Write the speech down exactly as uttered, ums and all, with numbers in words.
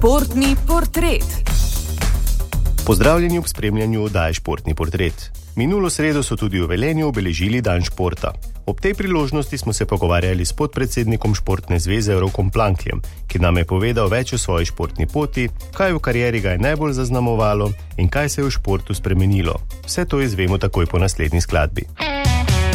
Športni portret. Pozdravljeni ob spremljanju oddaje Športni portret. Minulo sredo so tudi v Velenju obeležili dan športa. Ob tej priložnosti smo se pogovarjali s podpredsednikom Športne zveze Rokom Plankljem, ki nam je povedal več o svoji športni poti, kaj v karieri ga je najbolj zaznamovalo in kaj se je v športu spremenilo. Vse to izvemo takoj po naslednji skladbi.